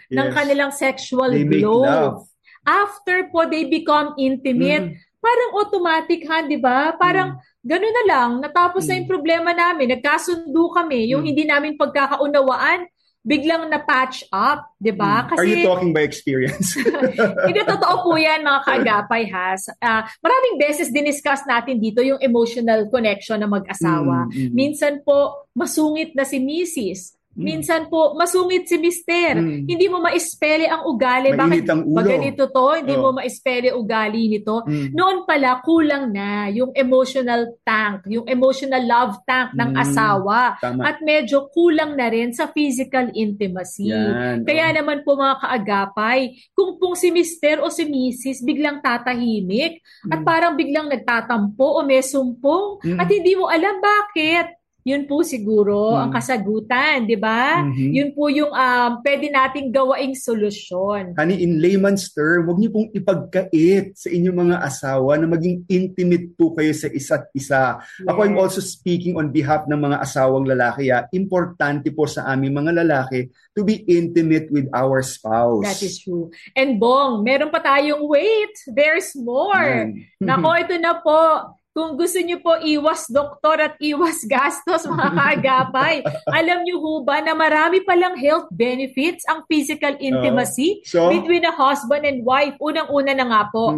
ng Yes. kanilang sexual They make glow. love. After po they become intimate, parang automatic ha, di ba? Parang gano'n na lang, natapos na yung problema namin, nagkasundo kami, yung hindi namin pagkakaunawaan, biglang na-patch up, di ba? Are you Kasi talking by experience? hindi, totoo po yan, mga kaagapay, ha. Maraming beses diniscuss natin dito yung emotional connection ng mag-asawa. Minsan po, masungit na si Mrs. Minsan po, masungit si Mister. Hindi mo ma-espele ang ugali. Mainit Bakit ang ulo. pag ganito to? Hindi mo ma-espele ugali nito. Noon pala, kulang na yung emotional tank, yung emotional love tank ng asawa. Tama. At medyo kulang na rin sa physical intimacy. Yan, Kaya naman po, mga kaagapay, kung pong si Mister o si Mrs. biglang tatahimik at parang biglang nagtatampo o may sumpong at hindi mo alam bakit. Yun po siguro ang kasagutan, di ba? Yun po yung pwede nating gawaing solusyon. Honey, in layman's term, huwag niyo pong ipagkait sa inyong mga asawa na maging intimate po kayo sa isa't isa. Yes. Ako, I'm also speaking on behalf ng mga asawang lalaki. Importante po sa aming mga lalaki to be intimate with our spouse. That is true. And Bong, meron pa tayong wait, there's more. Nako, ito na po. Kung gusto niyo po iwas doktor at iwas gastos, mga kaagapay, alam niyo ho ba na marami palang health benefits ang physical intimacy between a husband and wife? Unang-una na nga po,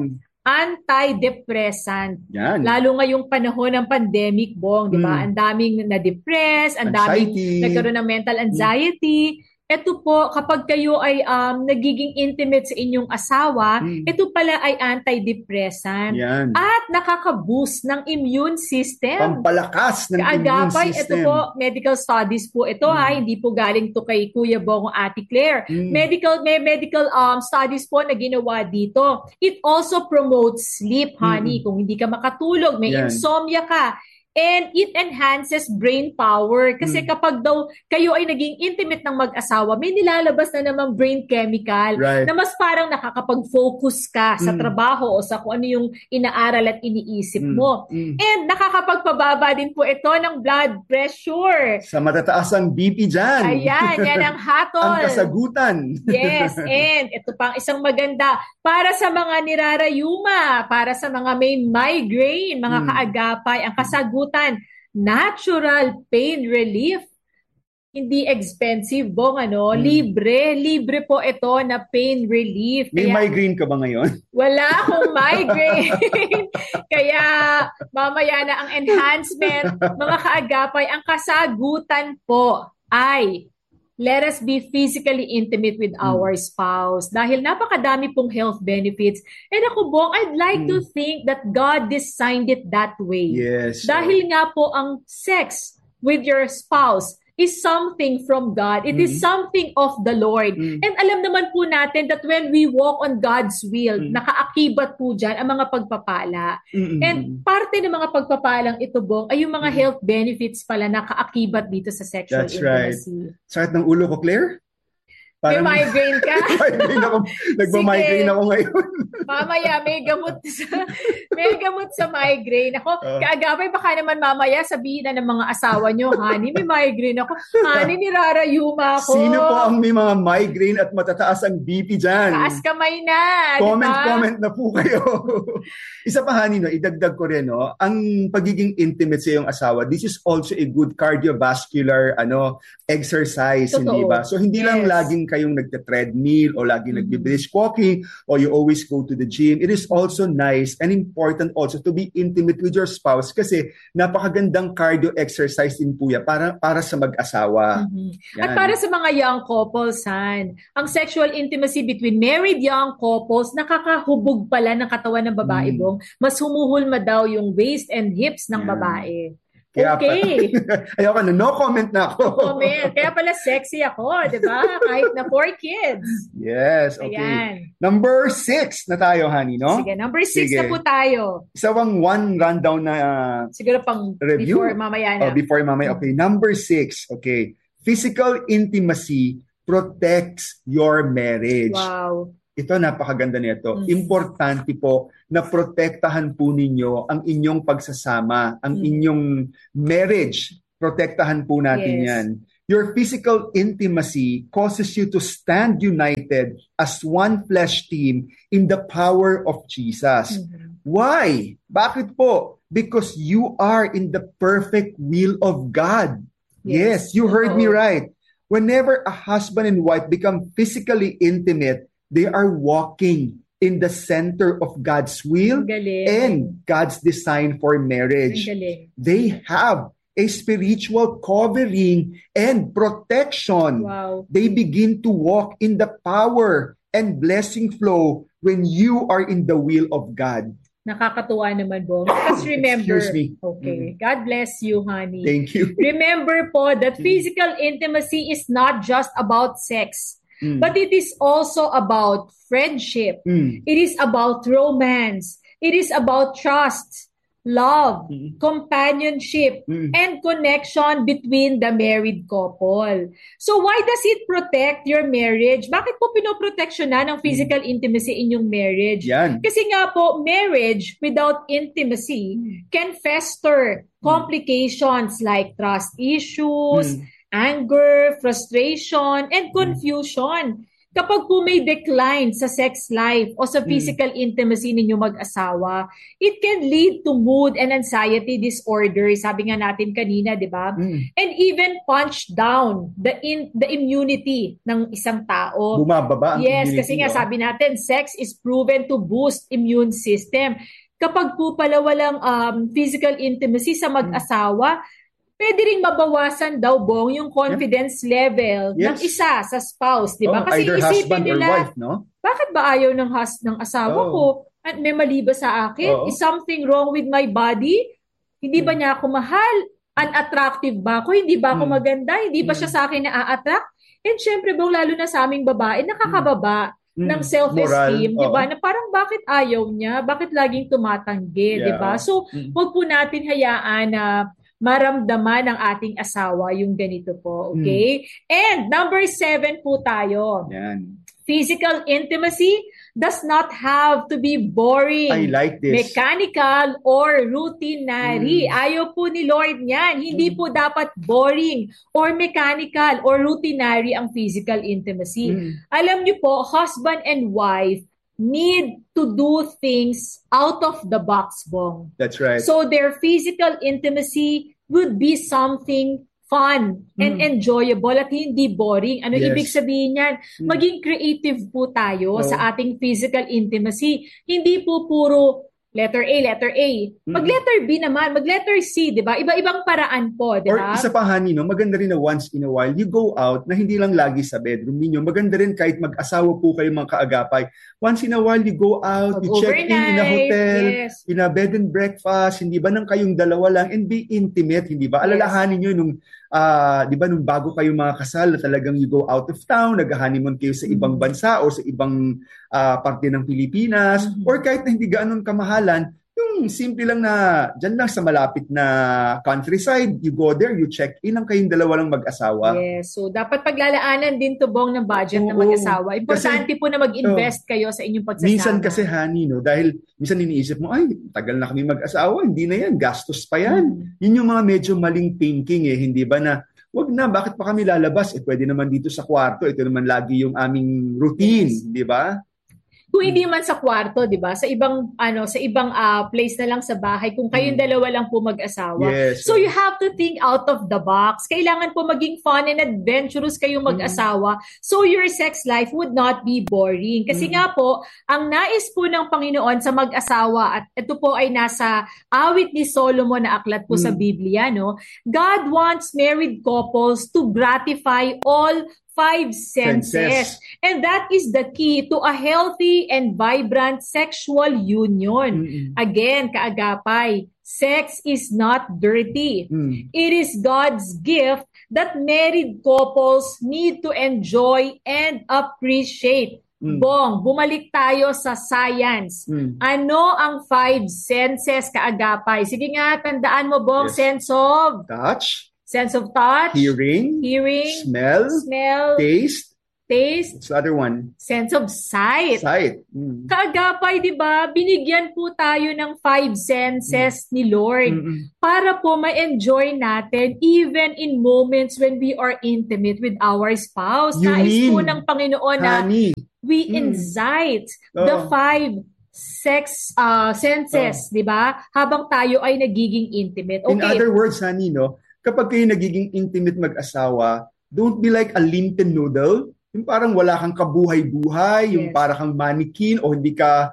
antidepressant. Yan. Lalo ngayong panahon ng pandemic, Bong, di ba? Ang daming na-depress, ang daming nagkaroon ng mental anxiety. Ito po, kapag kayo ay nagiging intimate sa inyong asawa, ito pala ay antidepressant. Yan. At nakaka-boost ng immune system. Pampalakas ng immune system. Ito po, medical studies po ito hindi po galing to kay Kuya Bong o Ate Claire. May medical studies po na ginawa dito. It also promotes sleep, honey. Kung hindi ka makatulog, may insomnia ka. And it enhances brain power. Kasi kapag daw kayo ay naging intimate ng mag-asawa, may nilalabas na namang brain chemical na mas parang nakakapag-focus ka sa trabaho o sa kung ano yung inaaral at iniisip mo. And nakakapagpababa din po ito ng blood pressure. Sa matataas ang BP dyan. Ayan, yan ang hatol. Ang kasagutan. Yes, and ito pang isang maganda. Para sa mga nirarayuma, para sa mga may migraine, mga kaagapay, ang kasagutan, natural pain relief. Hindi expensive, Bong, libre po ito na pain relief. May migraine ka ba ngayon? Wala akong migraine. Kaya mamaya na ang enhancement, mga kaagapay, ang kasagutan po ay let us be physically intimate with our spouse. Dahil napakadami pong health benefits. And ako, Bong, I'd like to think that God designed it that way. Yes. Dahil nga po ang sex with your spouse is something from God. It is something of the Lord. And alam naman po natin that when we walk on God's will, nakaakibat po dyan ang mga pagpapala. And parte ng mga pagpapalang ito, Bong, ay yung mga health benefits pala nakaakibat dito sa sexual intimacy. Right. Sakit ng ulo ko, Claire? May migraine ka? Nagmamigraine ako ngayon. Mamaya, may gamot sa migraine. Ako, kaagapay, baka naman mamaya sabihin na ng mga asawa nyo, honey, may migraine ako. Honey, nirarayuma ako. Sino po ang may mga migraine at matataas ang BP dyan? Taas kamay na, Comment na po kayo. Isa pa, honey, idagdag ko rin, ang pagiging intimate sa iyong asawa, this is also a good cardiovascular exercise, Totoo. Hindi ba? So, hindi lang laging kayong nagte-treadmill o laging nagbe-brisk walking o you always go to the gym. It is also nice and important also to be intimate with your spouse kasi napakagandang cardio exercise din po yan para sa mag-asawa. At para sa mga young couples, Han, ang sexual intimacy between married young couples, nakakahubog pala ng katawan ng babae, Bong. Mas humuhulma daw yung waist and hips ng babae. Kaya okay. Ayoko na. No comment na ako. No comment. Kaya pala sexy ako, di ba? Kahit na 4 kids. Yes, okay. Ayan. Number 6 na tayo, honey, no? Sige, number 6 na po tayo. Isang one rundown na siguro pang review. Before mamaya na. Before mamaya. Okay, number 6. Okay. Physical intimacy protects your marriage. Wow. Ito, napakaganda nito. Importante po na protektahan po ninyo ang inyong pagsasama, ang inyong marriage. Protektahan po natin yan. Your physical intimacy causes you to stand united as one flesh team in the power of Jesus. Why? Bakit po? Because you are in the perfect will of God. Yes, you heard me right. Whenever a husband and wife become physically intimate, they are walking in the center of God's will and God's design for marriage. They have a spiritual covering and protection. They begin to walk in the power and blessing flow when you are in the will of God. Nakakatuwa naman, Bong. Because remember, Excuse me. Okay, God bless you, honey. Thank you. Remember po that physical intimacy is not just about sex, but it is also about friendship. It is about romance. It is about trust, love, companionship, and connection between the married couple. So why does it protect your marriage? Bakit po pinoproteksyonan ng physical intimacy in yung marriage? Yan. Kasi nga po, marriage without intimacy can fester complications like trust issues, anger, frustration, and confusion. Kapag po may decline sa sex life o sa physical intimacy ninyo mag-asawa, it can lead to mood and anxiety disorder, sabi nga natin kanina, di ba? And even punch down the immunity ng isang tao. Bumababa ang immunity. Kasi nga sabi natin, sex is proven to boost immune system. Kapag po pala walang physical intimacy sa mag-asawa, pwede ring mabawasan daw, Bong, yung confidence level ng isa sa spouse, di ba? Kasi either isipin nila, wife, no? bakit ba ayaw ng asawa ko? At may mali ba sa akin? Is something wrong with my body? Hindi ba niya ako mahal? Unattractive ba ako? Hindi ba ako maganda? Hindi ba siya sa akin na-attract? And syempre, Bong, lalo na sa aming babae, nakakababa ng self-esteem, di ba? Na parang bakit ayaw niya? Bakit laging tumatanggi, di ba? So, huwag po natin hayaan na maramdaman ng ating asawa yung ganito po, okay? And number 7 po tayo. Yan. Physical intimacy does not have to be boring, I like this. mechanical, or routinary. Ayaw po ni Lord niyan. Hindi po dapat boring or mechanical or routinary ang physical intimacy. Alam niyo po, husband and wife need to do things out of the box, Bong. That's right. So their physical intimacy would be something fun and enjoyable at hindi boring. Ano ibig sabihin yan? Maging creative po tayo sa ating physical intimacy. Hindi po puro letter A. Mag-letter B naman, mag-letter C, di ba? Iba-ibang paraan po, di ba? Or isa pa, honey, no? Maganda rin na once in a while, you go out na hindi lang lagi sa bedroom ninyo. Maganda rin kahit mag-asawa po kayo mga kaagapay. Once in a while, you go out, you check in a hotel, in a bed and breakfast, hindi ba nang kayong dalawa lang, and be intimate, hindi ba? Alalahanin nyo nung, di ba, nung bago kayo mga kasal, na talagang you go out of town, nag-honeymoon kayo sa ibang bansa o sa ibang parte ng Pilipinas, or kahit na hindi gaano kamahalan, yung simple lang na dyan lang sa malapit na countryside, you go there, you check in, ang kayong dalawa lang mag-asawa. Yes, so dapat paglalaanan din to, Bong, ng budget ng mag-asawa. Importante kasi, po na mag-invest kayo sa inyong pagsasama. Minsan kasi, honey, no, dahil minsan iniisip mo, ay, tagal na kami mag-asawa, hindi na yan, gastos pa yan. Yun yung mga medyo maling thinking hindi ba na, wag na, bakit pa kami lalabas? Pwede naman dito sa kwarto, ito naman lagi yung aming routine, di ba? Kung hindi man sa kwarto, 'di ba? Sa ibang place na lang sa bahay kung kayong dalawa lang po mag-asawa. Yes. So you have to think out of the box. Kailangan po maging fun and adventurous kayong mag-asawa. So your sex life would not be boring. Kasi nga po, ang nais po ng Panginoon sa mag-asawa, at ito po ay nasa awit ni Solomon na aklat po sa Biblia, no? God wants married couples to gratify all 5 senses. And that is the key to a healthy and vibrant sexual union. Again, kaagapay, sex is not dirty. It is God's gift that married couples need to enjoy and appreciate. Bong, bumalik tayo sa science. Ano ang 5 senses, kaagapay? Sige nga, tandaan mo, Bong, sense of touch, sense of touch, hearing, smell, taste, taste, What's the other one? sense of sight. Sight. Kaagapay, di ba, binigyan po tayo ng 5 senses ni Lord para po ma-enjoy natin even in moments when we are intimate with our spouse. You Nais po mean, ng Panginoon na honey, we incite the 5 senses, di ba? Habang tayo ay nagiging intimate. in other words, honey, no, kapag kayo nagiging intimate mag-asawa, don't be like a linten noodle. Yung parang wala kang kabuhay-buhay, yung Yes. parang kang mannequin o hindi ka,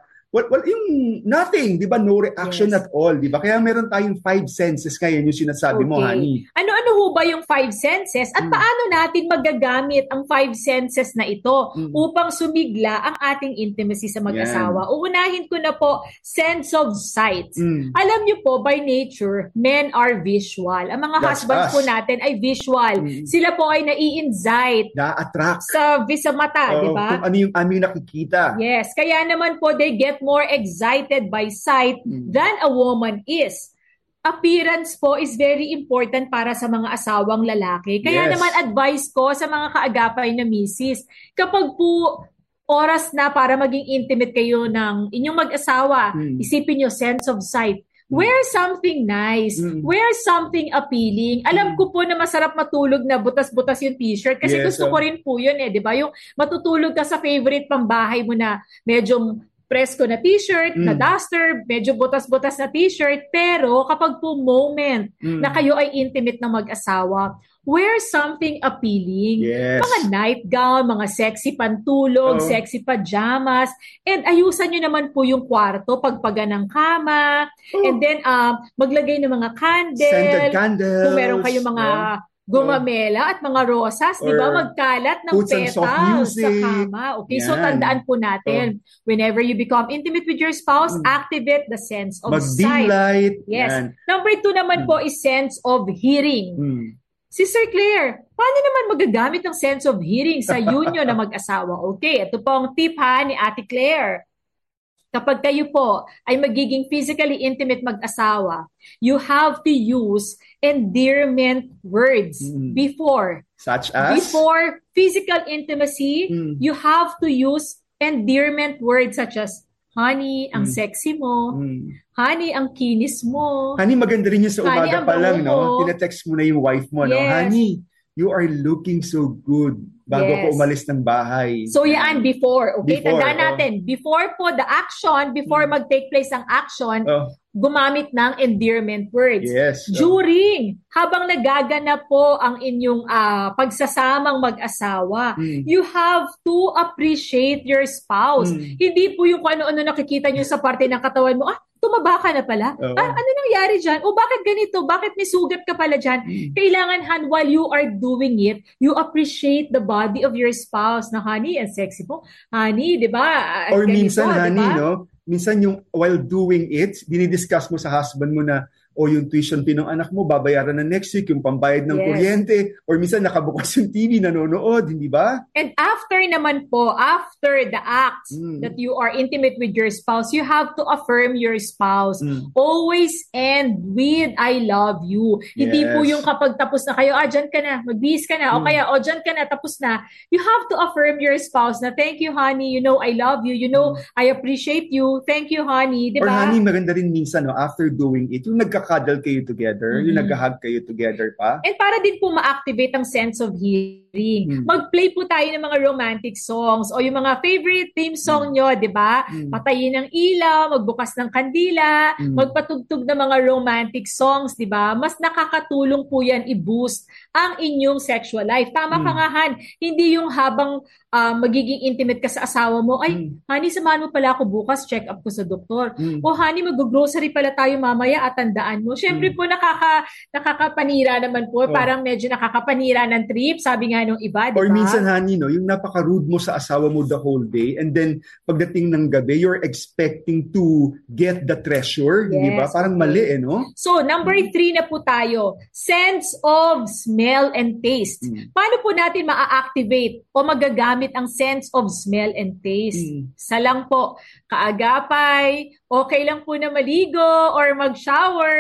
yung nothing, di ba? No reaction Yes. at all, di ba? Kaya meron tayong 5 senses kaya yung sinasabi mo, honey. Ano-ano ho ba yung 5 senses at paano natin magagamit ang 5 senses na ito upang sumigla ang ating intimacy sa mag-asawa? Uunahin ko na po, sense of sight. Alam niyo po, by nature, men are visual. Ang mga That's husbands us. po natin ay visual. Sila po ay nai-incite Na-attract. sa mata, di ba? Kung ano yung aming nakikita. Yes, kaya naman po they get more excited by sight than a woman is. Appearance po is very important para sa mga asawang lalaki. Kaya Yes. naman advice ko sa mga kaagapay na misis, kapag po oras na para maging intimate kayo ng inyong mag-asawa, isipin nyo sense of sight. Wear something nice. Wear something appealing. Alam ko po na masarap matulog na butas-butas yung t-shirt kasi Yes, gusto ko rin po yun di ba? Yung matutulog ka sa favorite pambahay mo na medyo presko na t-shirt, na duster, medyo butas-butas na t-shirt, pero kapag po moment na kayo ay intimate na mag-asawa, wear something appealing. Yes. Mga nightgown, mga sexy pantulog, sexy pajamas, and ayusan nyo naman po yung kwarto, pagpaga ng kama, and then maglagay ng mga Scented candle, candles. kung meron kayong mga gumamela at mga rosas, di ba? Or Magkalat ng put some soft petals sa music. kama. Okay, so Yan. tandaan po natin, whenever you become intimate with your spouse, activate the sense of Mag-dim sight. light. Yes. Yan. Number 2 naman po is sense of hearing. Sister Claire, paano naman magagamit ng sense of hearing sa union na mag-asawa? Okay, ito po ang tip ni Ate Claire. Kapag kayo po ay magiging physically intimate mag-asawa, you have to use endearment words before. Such as? Before physical intimacy, you have to use endearment words such as, honey, ang sexy mo. Honey, ang kinis mo. Honey, maganda rin yun sa Honey, umaga ang pa lang, bango mo. no? Tinetext mo na yung wife mo, no? Yes. Honey, you are looking so good bago Yes. ko umalis ng bahay. So yan, before. Okay, Before, tandaan natin. Before po the action, before mag-take place ang action, gumamit ng endearment words. Yes. During, habang nagaganap po ang inyong pagsasamang mag-asawa, you have to appreciate your spouse. Hindi po yung kung ano-ano nakikita nyo sa parte ng katawan mo, tumaba ka na pala. Ano nangyari dyan? O bakit ganito? Bakit may sugat ka pala dyan? Kailangan, Han, while you are doing it, you appreciate the body of your spouse na, honey, ang sexy mo. Honey, di ba? Or Ganito, minsan, honey, diba? no? Minsan yung while doing it, dinidiscuss mo sa husband mo na, o yung tuition fee ng anak mo, babayaran na next week, yung pambayad ng Yes. kuryente, or minsan nakabukas yung TV, nanonood, hindi ba? And after naman po, after the act that you are intimate with your spouse, you have to affirm your spouse. Always end with, I love you. Hindi po Yes. yung kapag tapos na kayo, dyan ka na, magbihis ka na, o kaya, dyan ka na, tapos na. You have to affirm your spouse na, thank you, honey, you know, I love you, you know, I appreciate you, thank you, honey, di Or ba? honey, maganda rin minsan, no, after doing it, yung nagka-cuddle kayo together, yung nagka-hug kayo together pa. And para din po ma-activate ang sense of hearing, mag-play po tayo ng mga romantic songs o yung mga favorite theme song nyo, di ba? Patayin ng ilaw, magbukas ng kandila, magpatugtog ng mga romantic songs, di ba? Mas nakakatulong po yan i-boost ang inyong sexual life. Tama ka nga, Han. Hindi yung habang magiging intimate ka sa asawa mo, ay, honey, samahan mo pala ako bukas, check up ko sa doktor. O honey, mag-grocery pala tayo mamaya at tandaan mo. Siyempre po, nakakapanira naman po. Parang medyo nakakapanira ng trip, sabi nga nung iba, di ba? Or minsan, honey, no, yung napaka-rude mo sa asawa mo the whole day, and then pagdating ng gabi, you're expecting to get the treasure, di ba? Parang mali, no? So, number 3 na po tayo, sense of smell and taste. Paano po natin maa-activate o magagamit ang sense of smell and taste? Isa lang po, kaagapay, okay lang po na maligo or mag-shower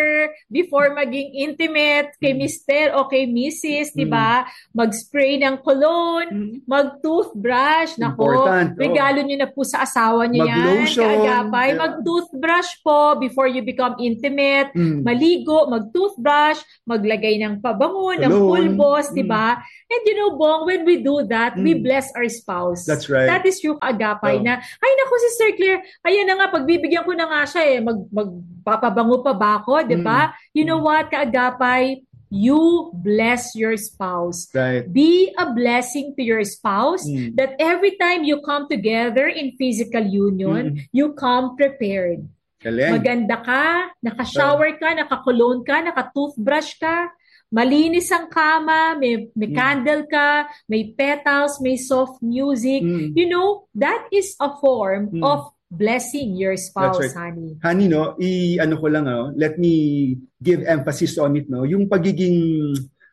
shower, before maging intimate kay Mr. o kay Mrs., di ba? Mag-spray ng cologne, mag-toothbrush. Nako, Important. regalo nyo na po sa asawa nyo yan. Mag-lotion. Kaagapay. Yeah. Mag-toothbrush po before you become intimate. Maligo, mag-toothbrush, maglagay ng pabango, ng pulbos, di ba? And you know, Bong, when we do that, we bless our spouse. That's right. That is yung kaagapay na, ay naku, Sister Claire, ayan na nga, pagbibigyan ko na nga siya magpapabango pa ba ako, di ba? You know what, kaagapay, you bless your spouse. Right. Be a blessing to your spouse that every time you come together in physical union, you come prepared. Galing. Maganda ka, naka-shower ka, naka-cologne ka, naka-toothbrush ka, malinis ang kama, may candle ka, may petals, may soft music. You know, that is a form of blessing your spouse, That's right. honey. Honey, no, ano ko lang, let me give emphasis on it, no, yung pagiging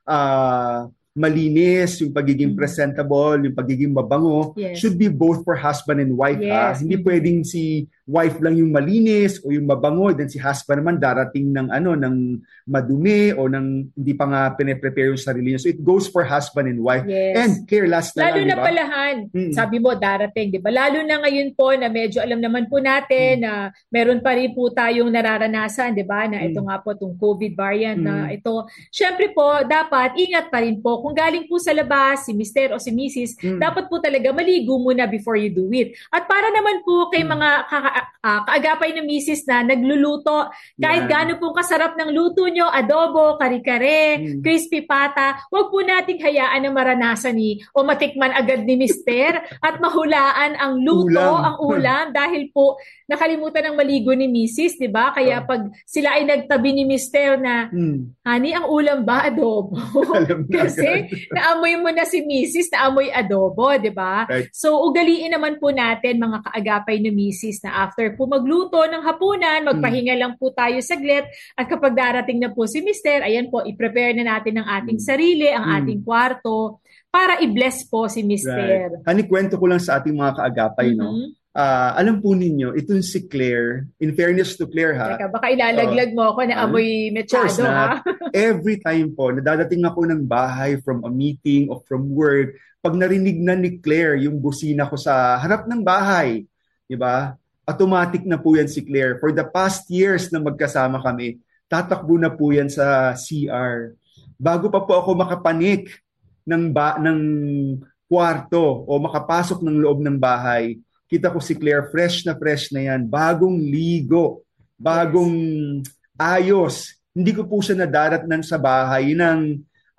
malinis, yung pagiging presentable, yung pagiging mabango, should be both for husband and wife. Hindi pwedeng si wife lang yung malinis o yung mabango, then si husband naman darating ng madumi o ng hindi pa nga pine-prepare yung sarili niya. So it goes for husband and wife. And Claire, last na lalo lang, na diba? Palahan, sabi mo darating, di ba? Lalo na ngayon po na medyo alam naman po natin na meron pa rin po tayong nararanasan, di ba? Na ito nga po itong COVID variant na ito. Syempre po, dapat ingat pa rin po. Kung galing po sa labas, si Mr. o si Mrs., dapat po talaga maligo muna before you do it. At para naman po kay mga kaagapay na Mrs. na nagluluto, kahit gaano pong kasarap ng luto nyo, adobo, kare-kare, crispy pata, wag po nating hayaan na maranasan o matikman agad ni Mr. at mahulaan ang luto, ang ulam, dahil po nakalimutan ng maligo ni Mrs., di ba? Kaya pag sila ay nagtabi ni Mr. na, honey, ang ulam ba adobo? Kasi naamoy mo na si Mrs. na amoy adobo, di ba? Right. So, ugaliin naman po natin, mga kaagapay na Mrs., na after po magluto ng hapunan, magpahinga lang po tayo saglit, at kapag darating na po si Mr., ayan po, i-prepare na natin ang ating sarili, ang ating kwarto, para i-bless po si Mr. Right. Hani, kwento ko lang sa ating mga kaagapay, no? Alam po ninyo, itong si Claire, in fairness to Claire, ha? Teka, baka ilalaglag mo ako na amoy mechado, ha? Every time po, nadadating ako ng bahay from a meeting or from work, pag narinig na ni Claire yung busina ko sa harap ng bahay, di ba? Automatic na po yan si Claire. For the past years na magkasama kami, tatakbo na po yan sa CR. Bago pa po ako makapanik ng kwarto o makapasok ng loob ng bahay, kita ko si Claire, fresh na yan, bagong ligo, bagong ayos. Hindi ko po siya nadaratnan sa bahay ng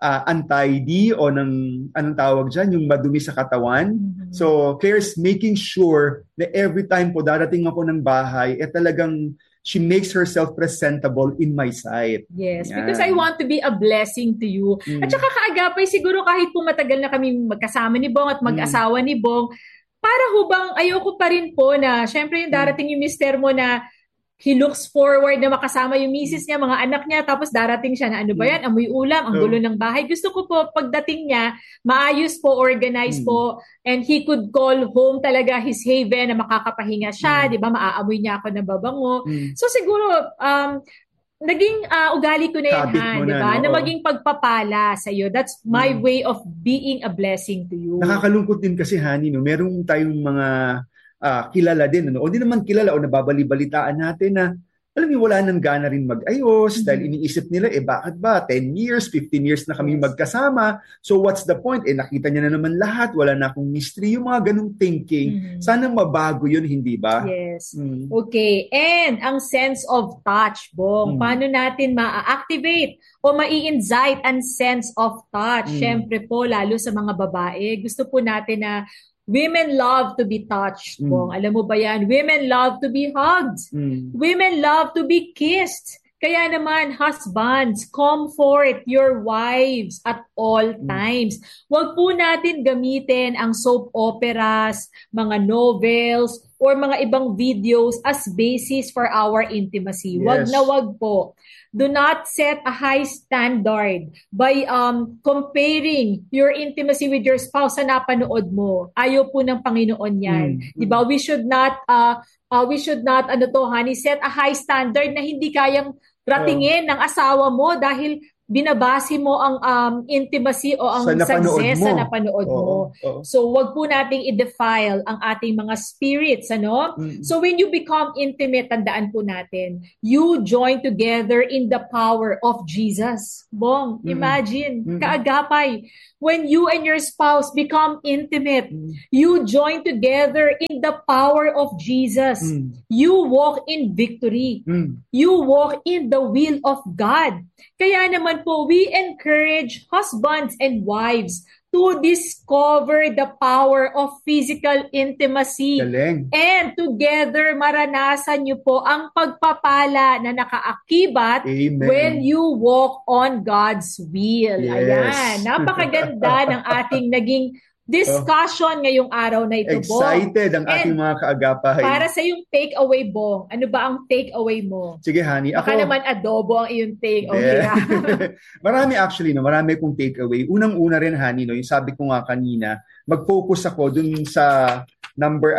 untidy o ng, anong tawag dyan, yung madumi sa katawan. So, Claire's making sure na every time po darating ako ng bahay, talagang she makes herself presentable in my sight. Yes, because I want to be a blessing to you. At saka kaagapay, siguro kahit po matagal na kami magkasama ni Bong at mag-asawa ni Bong, para hubang ayoko pa rin po na, syempre yung darating yung mister mo na he looks forward na makasama yung misis niya, mga anak niya, tapos darating siya na ano ba yan, amoy ulam, ang gulo ng bahay. Gusto ko po pagdating niya, maayos po, organized po, and he could call home talaga his haven na makakapahinga siya, di ba, maaamoy niya ako ng babango. So siguro, naging ugali ko na yan, di ba? Na maging pagpapala sa iyo. That's my way of being a blessing to you. Nakakalungkot din kasi, honey, no? Meron tayong mga kilala din, ano? O di naman kilala o nababali-balitaan natin na alam mo, wala nang gana rin mag-ayos dahil iniisip nila, bakit ba? 10 years, 15 years na kami magkasama. So what's the point? Nakita niya na naman lahat. Wala na akong mystery. Yung mga ganung thinking. Sana mabago yun, hindi ba? Yes. Okay. And ang sense of touch, Bong. Paano natin ma-activate o ma-i-incite ang sense of touch? Siyempre po, lalo sa mga babae, gusto po natin na women love to be touched. Alam mo ba yan? Women love to be hugged. Women love to be kissed. Kaya naman, husbands, comfort your wives at all times. Huwag po natin gamitin ang soap operas, mga novels, or mga ibang videos as basis for our intimacy. Wag na wag po. Do not set a high standard by comparing your intimacy with your spouse sa napanood mo. Ayaw po ng Panginoon yan. Diba? We should not honey, set a high standard na hindi kayang ratingin ng asawa mo dahil binabase mo ang intimacy o ang Sa napanood success mo. sa napanood mo. So, wag po nating i-defile ang ating mga spirits, ano? So, when you become intimate, tandaan po natin, you join together in the power of Jesus. Bong, imagine, kaagapay, when you and your spouse become intimate, you join together in the power of Jesus. You walk in victory. You walk in the will of God. Kaya naman po, we encourage husbands and wives to discover the power of physical intimacy. Galing. And together, maranasan niyo po ang pagpapala na nakaakibat Amen. when you walk on God's will. Yes. Ayan, napakaganda ng ating naging discussion ngayong araw na ito, Bong. Excited ang ating mga kaagapay. Para sa yung takeaway, Bong, ano ba ang takeaway mo? Sige, honey. Baka naman adobo ang iyong takeaway. Marami actually, no? Marami kong takeaway. Unang-una rin, honey, no? Yung sabi ko nga kanina, mag-focus ako dun sa number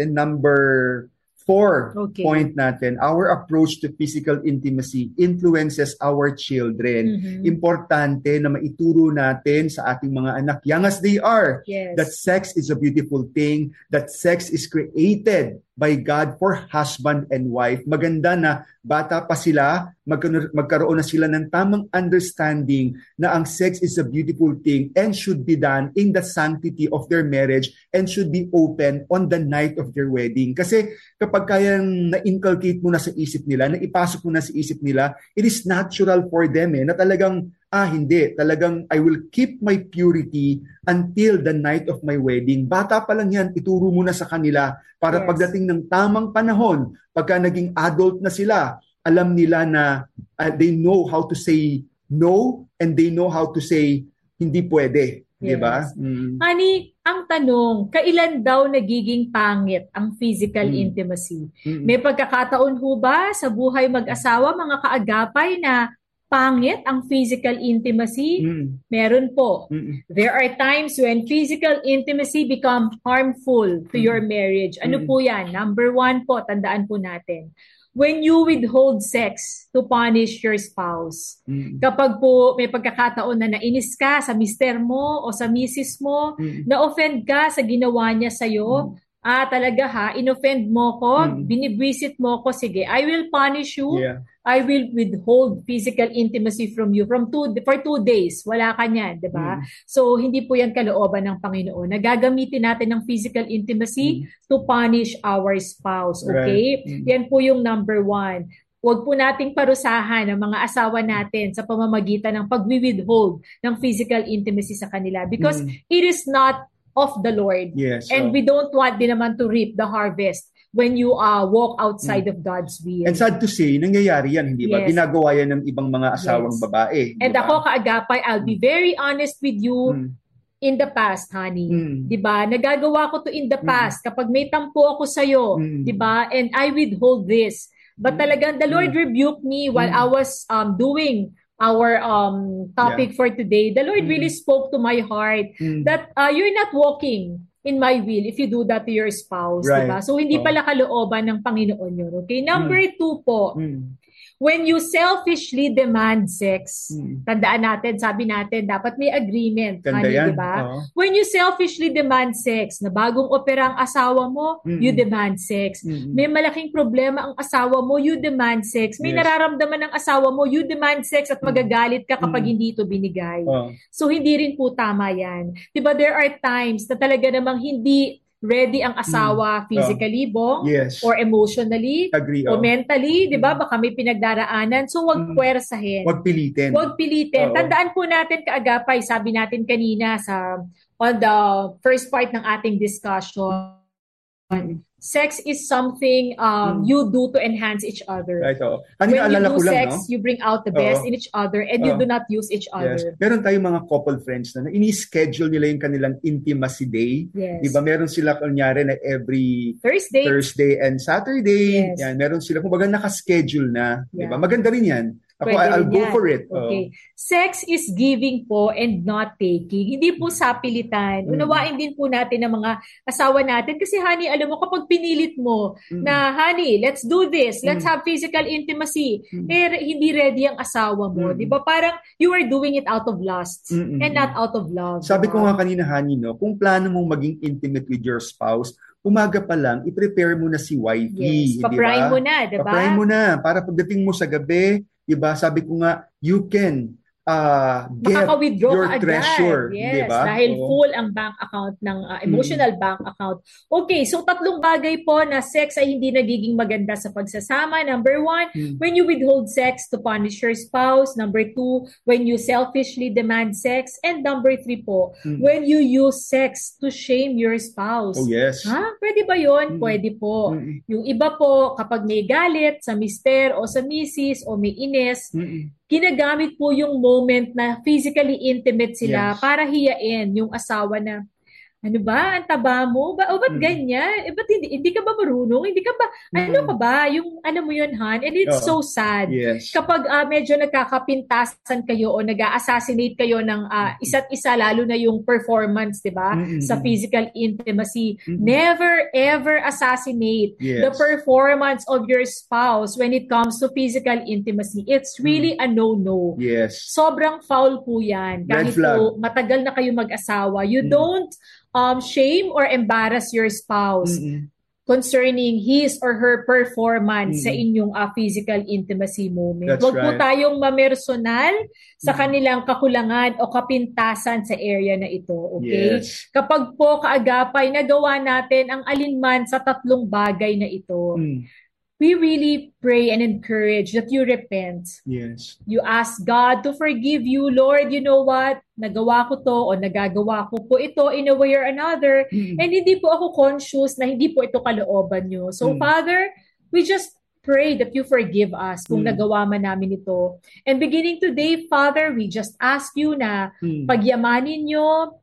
4 point natin. Our approach to physical intimacy influences our children. Importante na maituro natin sa ating mga anak, young as they are, that sex is a beautiful thing, that sex is created by God for husband and wife. Maganda na bata pa sila, magkaroon na sila ng tamang understanding na ang sex is a beautiful thing and should be done in the sanctity of their marriage and should be open on the night of their wedding. Kasi kapag kayang na-inculcate mo na sa isip nila, na ipasok mo na sa isip nila, it is natural for them na talagang hindi. Talagang I will keep my purity until the night of my wedding. Bata pa lang yan, ituro mo na sa kanila para pagdating ng tamang panahon, pagka naging adult na sila, alam nila na they know how to say no and they know how to say hindi pwede. Yes. Diba? Honey, ang tanong, kailan daw nagiging pangit ang physical intimacy? May pagkakataon ho ba sa buhay mag-asawa, mga kaagapay, na pangit ang physical intimacy? Meron po. There are times when physical intimacy become harmful to your marriage. Ano po yan? Number 1 po, tandaan po natin. When you withhold sex to punish your spouse. Kapag po may pagkakataon na nainis ka sa mister mo o sa misis mo, na-offend ka sa ginawa niya sa'yo, talaga in-offend mo ko, binibwisit mo ko, sige, I will punish you. I will withhold physical intimacy from you for 2 days. Wala ka niyan, di ba? So, hindi po yan kalooban ng Panginoon. Nagagamitin natin ng physical intimacy to punish our spouse. Okay? Right. Yan po yung number 1. Huwag po nating parusahan ang mga asawa natin sa pamamagitan ng pag-withhold ng physical intimacy sa kanila because it is not of the Lord. Yes, and we don't want din naman to reap the harvest when you walk outside of God's will. And sad to say, nangyayari yan, hindi ba? Ginagawa yan ng ibang mga asawang babae. And ako, kaagapay, I'll be very honest with you, in the past, honey. Diba? Nagagawa ko to in the past. Kapag may tampo ako sa'yo, diba? And I withhold this. But talagang the Lord rebuked me while I was doing our topic for today. The Lord really spoke to my heart that you're not walking in my will if you do that to your spouse. Right. Diba? So, hindi pala kalooban ng Panginoon yun. Okay? Number 2 po, when you selfishly demand sex, tandaan natin, sabi natin, dapat may agreement. Honey, diba? When you selfishly demand sex, na bagong opera ang asawa mo, you demand sex. May malaking problema ang asawa mo, you demand sex. May nararamdaman ng asawa mo, you demand sex at magagalit ka kapag hindi ito binigay. So, hindi rin po tama yan. Diba, there are times na talaga namang hindi ready ang asawa physically, Bong, or emotionally, o mentally, di ba? Baka may pinagdaraanan. So, wag puwersahin. Wag pilitin. Wag pilitin. Tandaan po natin, kaagapay, sabi natin kanina on the first part ng ating discussion, sex is something you do to enhance each other. Right, when you do sex, you bring out the best in each other and you do not use each other. Meron tayong mga couple friends na ini-schedule nila yung kanilang intimacy day. Diba? Meron sila kunyari na every Thursday and Saturday. Yan, meron sila kumbaga naka-schedule na. Diba? Maganda rin yan. Ako, Pwede I'll rin go yan. for it. Okay. Sex is giving po and not taking. Hindi po sapilitan. Unawain din po natin ang mga asawa natin. Kasi honey, alam mo, kapag pinilit mo na, honey, let's do this. Let's have physical intimacy. Hindi ready ang asawa mo. Di ba? Parang you are doing it out of lust and not out of love. Sabi diba? ko nga kanina, honey, no, kung plano mong maging intimate with your spouse, umaga pa lang, i-prepare mo na si wifey. Yes. Pa-prime mo na, diba? Pa-prime mo na. Para pagdating mo sa gabi, diba, sabi ko nga, you can get your treasure. Yes, diba? dahil full ang bank account ng emotional bank account. Okay, so 3 bagay po na sex ay hindi nagiging maganda sa pagsasama. Number 1, when you withhold sex to punish your spouse. Number 2, when you selfishly demand sex. And number 3 po, when you use sex to shame your spouse. Oh, yes. Ha? Pwede ba yun? Pwede po. Yung iba po, kapag may galit sa mister o sa misis o may ines, ginagamit po yung moment na physically intimate sila para hiyain yung asawa na, ano ba, ang taba mo? O ba't ganyan? Ba't hindi ka ba marunong? Hindi ka ba, ano ka ba? Yung, alam mo yun, Han? And it's so sad. Yes. Kapag medyo nagkakapintasan kayo o nag-assassinate kayo ng isa't isa, lalo na yung performance, di ba? Sa physical intimacy. Never, ever assassinate the performance of your spouse when it comes to physical intimacy. It's really a no-no. Yes. Sobrang foul po yan. Kahit po matagal na kayo mag-asawa, you don't shame or embarrass your spouse concerning his or her performance sa inyong physical intimacy moment. Huwag po tayong mamersonal sa kanilang kakulangan o kapintasan sa area na ito. Okay? Yes. Kapag po kaagapay nagawa natin ang alinman sa 3 bagay na ito, we really pray and encourage that you repent. Yes. You ask God to forgive you. Lord, you know what? Nagawa ko to o nagagawa ko po ito in a way or another. And hindi po ako conscious na hindi po ito kalooban nyo. So, Father, we just pray that you forgive us kung nagawa man namin ito. And beginning today, Father, we just ask you na pagyamanin nyo,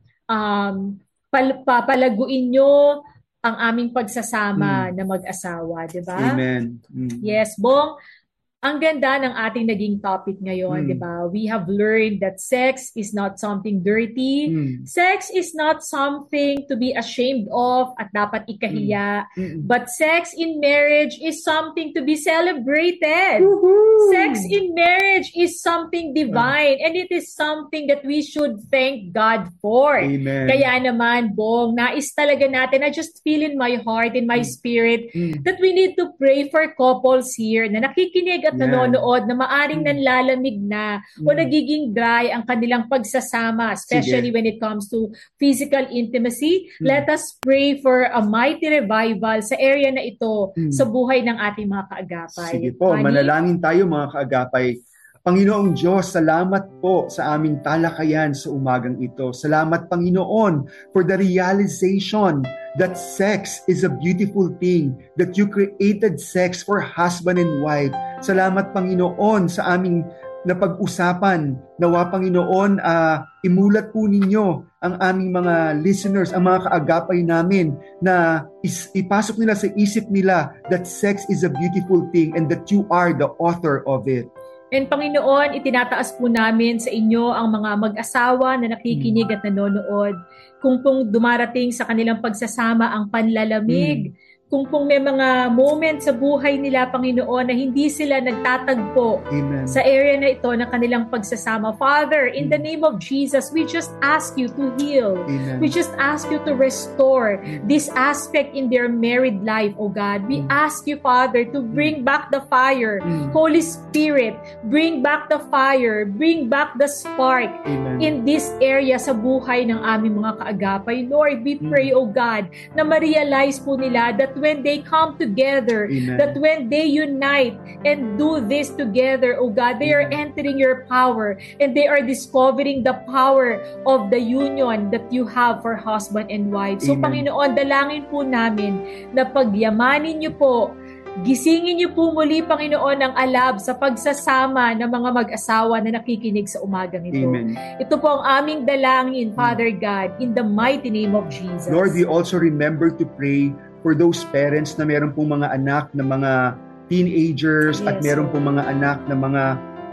palaguin nyo ang aming pagsasama na mag-asawa, di ba? Amen. Yes, Bong, ang ganda ng ating naging topic ngayon, di ba? We have learned that sex is not something dirty. Sex is not something to be ashamed of at dapat ikahiya. But sex in marriage is something to be celebrated. Sex in marriage is something divine and it is something that we should thank God for. Amen. Kaya naman, Bong, nais talaga natin, I just feel in my heart, in my spirit, that we need to pray for couples here na nakikinig at nanonood na maaring nanlalamig na o nagiging dry ang kanilang pagsasama, especially when it comes to physical intimacy. Let us pray for a mighty revival sa area na ito sa buhay ng ating mga kaagapay. Sige po, manalangin tayo mga kaagapay. Panginoong Diyos, salamat po sa aming talakayan sa umagang ito. Salamat, Panginoon, for the realization that sex is a beautiful thing, that you created sex for husband and wife. Salamat, Panginoon, sa aming napag-usapan. Nawa, Panginoon, imulat po ninyo ang aming mga listeners, ang mga kaagapay namin na ipasok nila sa isip nila that sex is a beautiful thing and that you are the author of it. And Panginoon, itinataas po namin sa inyo ang mga mag-asawa na nakikinig at nanonood. Kung pong dumarating sa kanilang pagsasama ang panlalamig, kung pong may mga moment sa buhay nila, Panginoon, na hindi sila nagtatagpo sa area na ito ng kanilang pagsasama. Father, in the name of Jesus, we just ask you to heal. We just ask you to restore this aspect in their married life, oh God. We ask you, Father, to bring back the fire. Holy Spirit, bring back the fire, bring back the spark in this area sa buhay ng aming mga kaagapay. Lord, we pray, oh God, na ma-realize po nila that when they come together, that when they unite and do this together, oh God, they are entering your power and they are discovering the power of the union that you have for husband and wife. So, Panginoon, dalangin po namin na pagyamanin niyo po, gisingin niyo po muli, Panginoon, ang alab sa pagsasama ng mga mag-asawa na nakikinig sa umagang ito. Ito po ang aming dalangin, Father God, in the mighty name of Jesus. Lord, we also remember to pray for those parents na meron pong mga anak na mga teenagers at meron pong mga anak na mga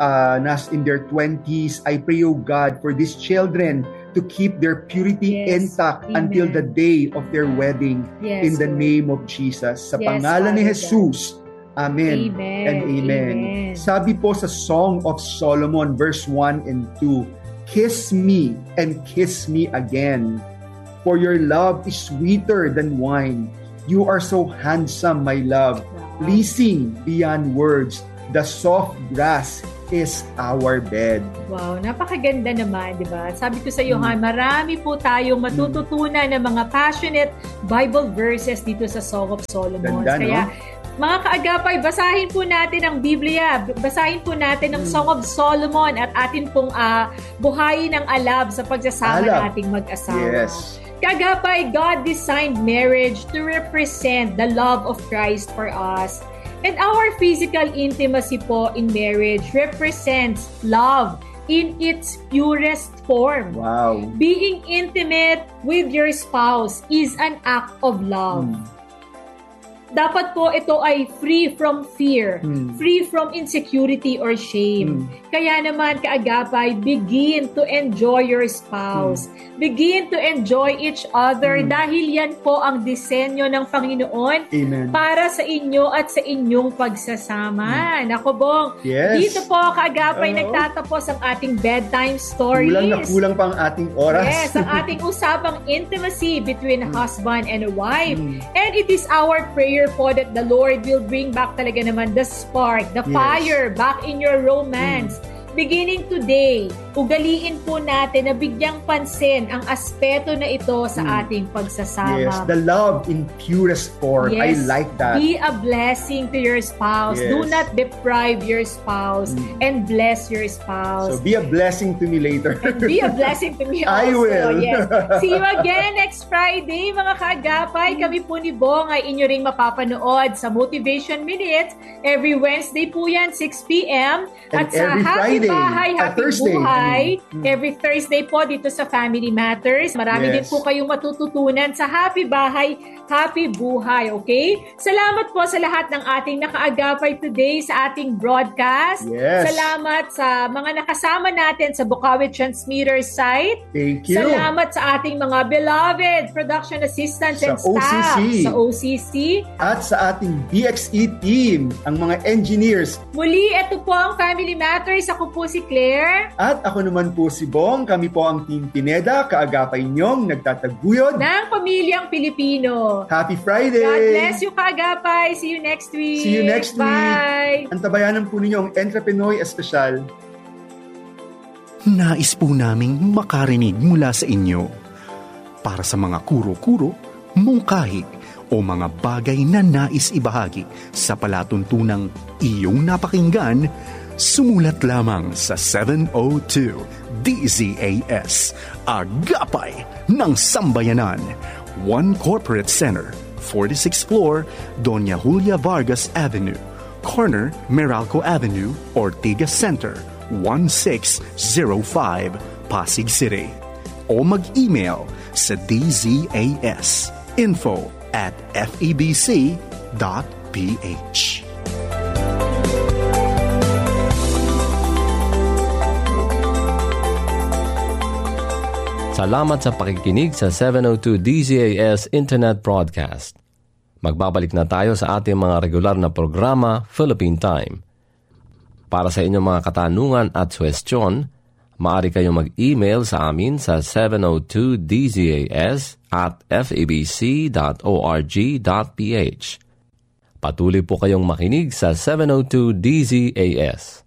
nas in their 20s, I pray, O God, for these children to keep their purity intact until the day of their wedding in the name of Jesus. Sa pangalan ni Jesus, Amen. And Amen. Sabi po sa Song of Solomon, verse 1 and 2, kiss me and kiss me again, for your love is sweeter than wine. You are so handsome, my love, pleasing beyond words. The soft grass is our bed. Wow, napakaganda naman, di ba? Sabi ko sa iyo, marami po tayong matututunan ng mga passionate Bible verses dito sa Song of Solomon. Ganda, Kaya, no? mga kaagapay, basahin po natin ang Biblia, basahin po natin ang Song of Solomon at atin pong buhayin ang alab sa pagsasama nating mag-asawa. Yes. Kaagapay, God designed marriage to represent the love of Christ for us. And our physical intimacy po in marriage represents love in its purest form. Wow. Being intimate with your spouse is an act of love. Dapat po ito ay free from fear, free from insecurity or shame. Kaya naman, kaagapay, begin to enjoy your spouse. Begin to enjoy each other dahil yan po ang disenyo ng Panginoon para sa inyo at sa inyong pagsasama. Nako, Bong. Yes. Dito po, kaagapay, nagtatapos ang ating bedtime stories. Kulang na kulang pa ang ating oras. Yes, ang ating usapang intimacy between a husband and a wife. And it is our prayer po that the Lord will bring back talaga naman the spark, the fire back in your romance. Beginning today, ugaliin po natin na bigyang pansin ang aspeto na ito sa ating pagsasama. Yes, the love in purest form. Yes, I like that. Be a blessing to your spouse. Yes. Do not deprive your spouse and bless your spouse. So be a blessing to me later. And be a blessing to me also. I will. Yes. See you again next Friday, mga kaagapay. Kami po ni Bong ay inyo ring mapapanood sa Motivation Minutes. Every Wednesday po yan, 6 p.m. And At sa every Happy Friday, Bahay, Happy Thursday. Buhay, every Thursday po dito sa Family Matters. Marami din po kayong matututunan sa Happy Bahay, Happy Buhay, okay? Salamat po sa lahat ng ating nakaagapay today sa ating broadcast. Yes. Salamat sa mga nakasama natin sa Bukawi Transmitter site. Thank you. Salamat sa ating mga beloved production assistants and staff sa OCC. At sa ating BXE team, ang mga engineers. Muli, ito po ang Family Matters. Ako po si Claire. At ako naman po si Bong. Kami po ang Team Pineda, kaagapay niyong nagtataguyod ng pamilyang Pilipino. Happy Friday! God bless you, kaagapay. See you next week. See you next week. Bye! Antabayanan po ninyo ang Entrepenoy Espesyal. Nais po naming makarinig mula sa inyo. Para sa mga kuro-kuro, mungkahi, o mga bagay na nais ibahagi sa palatuntunang iyong napakinggan, sumulat lamang sa 702 DZAS, Agapay ng Sambayanan, 1 Corporate Center, 46th floor, Doña Julia Vargas Avenue, corner Meralco Avenue, Ortigas Center, 1605, Pasig City. O mag-email sa dzas info@febc.ph. Salamat sa pakikinig sa 702 DZAS Internet Broadcast. Magbabalik na tayo sa ating mga regular na programa, Philippine Time. Para sa inyong mga katanungan at suwestyon, maaari kayong mag-email sa amin sa 702dzas@febc.org.ph. Patuloy po kayong makinig sa 702 DZAS.